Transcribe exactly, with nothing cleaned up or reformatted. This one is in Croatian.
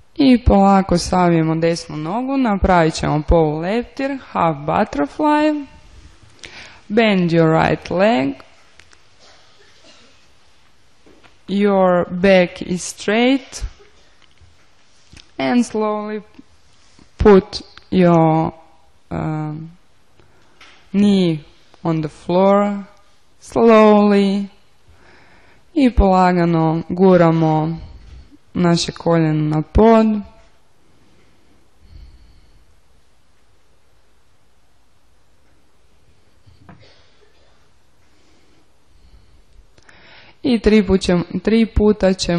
I polako savijemo desnu nogu, napravit ćemo polu-leptir, half butterfly. Bend your right leg. Your back is straight. And slowly put your um, knee on the floor. Slowly. I polagano guramo naše koljeno na pod. I tri puta ćemo, tri puta ćemo